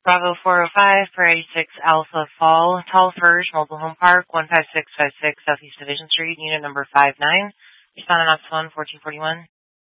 Bravo 405 for 86 Alpha Fall, Tall Verge Mobile Home Park, 15656 Southeast Division Street, unit number 59. Respondent Ops 1, 1441.